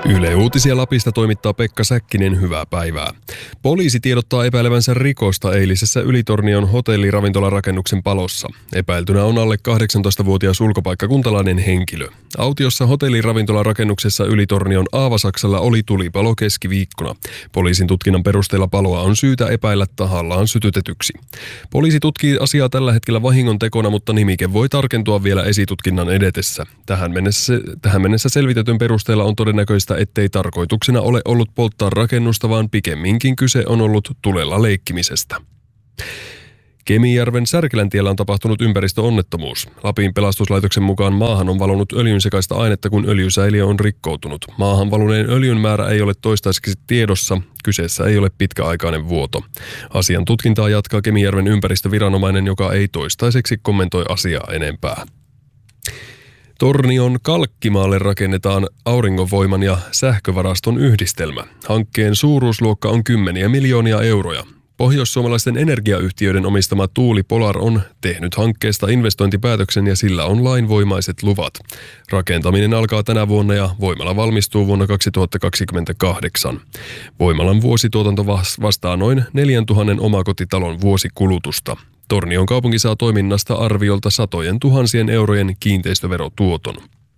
Yle Uutisia Lapista toimittaa Pekka Säkkinen, hyvää päivää. Poliisi tiedottaa epäilevänsä rikosta eilisessä Ylitornion hotelliravintolarakennuksen palossa. Epäiltynä on alle 18-vuotias ulkopaikkakuntalainen henkilö. Autiossa hotelliravintolarakennuksessa Ylitornion Aavasaksella oli tulipalo keskiviikkona. Poliisin tutkinnan perusteella paloa on syytä epäillä tahallaan sytytetyksi. Poliisi tutkii asiaa tällä hetkellä vahingontekona, mutta nimike voi tarkentua vielä esitutkinnan edetessä. Tähän mennessä selvitetyn perusteella on todennäköistä, ettei tarkoituksena ole ollut polttaa rakennusta, vaan pikemminkin kyse on ollut tulella leikkimisestä. Kemijärven Särkiläntiellä on tapahtunut ympäristöonnettomuus. Lapin pelastuslaitoksen mukaan maahan on valunut öljynsekaista ainetta, kun öljysäiliö on rikkoutunut. Maahan valuneen öljyn määrä ei ole toistaiseksi tiedossa. Kyseessä ei ole pitkäaikainen vuoto. Asian tutkintaa jatkaa Kemijärven ympäristöviranomainen, joka ei toistaiseksi kommentoi asiaa enempää. Tornion Kalkkimaalle rakennetaan aurinkovoiman ja sähkövaraston yhdistelmä. Hankkeen suuruusluokka on 10 miljoonia euroja. Pohjoissuomalaisten energiayhtiöiden omistama Tuuli Polar on tehnyt hankkeesta investointipäätöksen ja sillä on lainvoimaiset luvat. Rakentaminen alkaa tänä vuonna ja voimala valmistuu vuonna 2028. Voimalan vuosituotanto vastaa noin 4000 omakotitalon vuosikulutusta. Tornion kaupunki saa toiminnasta arviolta satojen tuhansien eurojen kiinteistöverotuoton.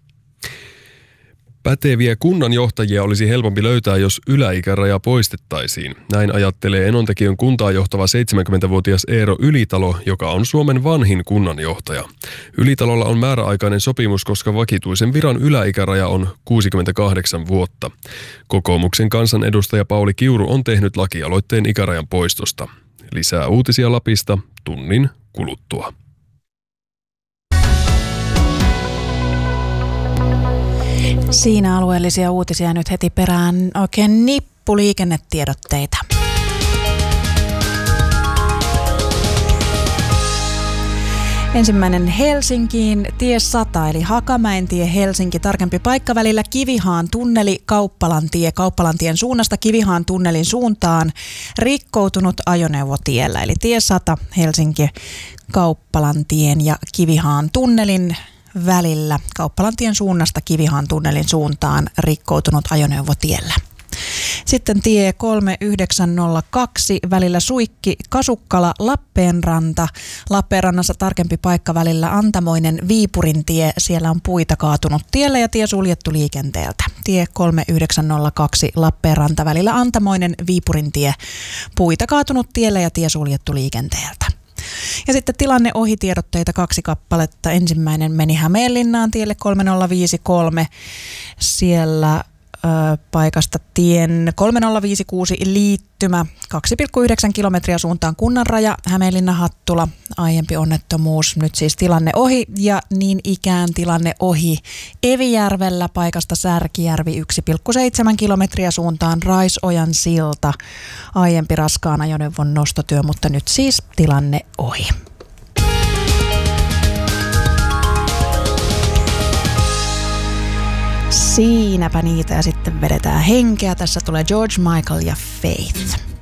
Päteviä kunnanjohtajia olisi helpompi löytää, jos yläikäraja poistettaisiin. Näin ajattelee Enontekiön kuntaa johtava 70-vuotias Eero Ylitalo, joka on Suomen vanhin kunnanjohtaja. Ylitalolla on määräaikainen sopimus, koska vakituisen viran yläikäraja on 68 vuotta. Kokoomuksen kansanedustaja Pauli Kiuru on tehnyt lakialoitteen ikärajan poistosta. Lisää uutisia Lapista tunnin kuluttua. Siinä alueellisia uutisia nyt heti perään oikein nippu liikennetiedotteita. Ensimmäinen Helsinkiin tie 100 eli Hakamäentie Helsinki, tarkempi paikka välillä Kivihaan tunneli Kauppalantie. Kauppalantien suunnasta Kivihaan tunnelin suuntaan rikkoutunut ajoneuvotiellä. Eli tie 100 Helsinki Kauppalantien ja Kivihaan tunnelin välillä Kauppalantien suunnasta Kivihaan tunnelin suuntaan rikkoutunut ajoneuvotiellä. Sitten tie 3902 välillä Suikki Kasukkala Lappeenranta. Lappeenrannassa tarkempi paikka välillä Antamoinen Viipurintie. Siellä on puita kaatunut tiellä ja tie suljettu liikenteeltä. Tie 3902 Lappeenranta välillä Antamoinen Viipurintie. Puita kaatunut tiellä ja tie suljettu liikenteeltä. Ja sitten tilanne ohitiedotteita 2 kappaletta. Ensimmäinen meni Hämeenlinnaan tielle 3053. Siellä paikasta tien 3056 liittymä 2,9 kilometriä suuntaan Kunnanraja, Hämeenlinna-Hattula, aiempi onnettomuus, nyt siis tilanne ohi ja niin ikään tilanne ohi Evijärvellä paikasta Särkijärvi 1,7 kilometriä suuntaan Raisojan silta, aiempi raskaan ajoneuvon nostotyö, mutta nyt siis tilanne ohi. Siinäpä niitä ja sitten vedetään henkeä. Tässä tulee George Michael ja Faith.